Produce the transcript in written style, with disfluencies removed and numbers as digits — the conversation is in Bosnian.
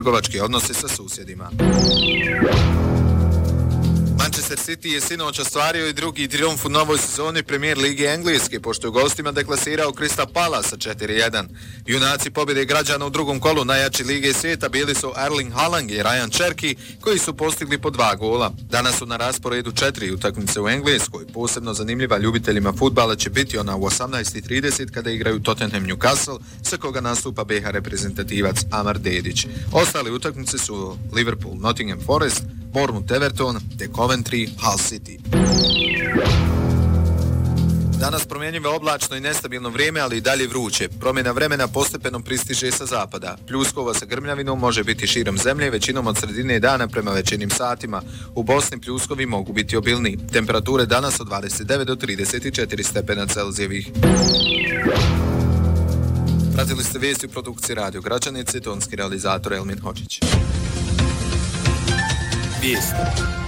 trgovačke odnose sa susjedima. Manchester City je sinoć ostvario i drugi trijumf u novoj sezoni Premier Lige Engleske, pošto je u gostima deklasirao Crystal Palace sa 4-1. Junaci pobjede građana u drugom kolu najjače Lige svijeta bili su Erling Haaland i Ryan Cherki, koji su postigli po 2 gola. Danas su na rasporedu 4 utakmice u Engleskoj. Posebno zanimljiva ljubiteljima fudbala će biti ona u 18:30 kada igraju Tottenham Newcastle, sa koga nastupa BiH reprezentativac Amar Dedić. Ostale utakmice su Liverpool Nottingham Forest, Bournemouth Everton te Coventry Hull City. Danas promjenjivo oblačno i nestabilno vrijeme, ali i dalje vruće. Promjena vremena postepeno pristiže sa zapada. Pljuskova sa grmljavinom može biti širom zemlje, većinom od sredine dana prema večernjim satima. U Bosni pljuskovi mogu biti obilni. Temperature danas od 29 do 34 stepena Celzijevih. Pratili ste vijesti u produkciji Radio Gračanice, tonski realizator Elmin Hočić. Vijesti.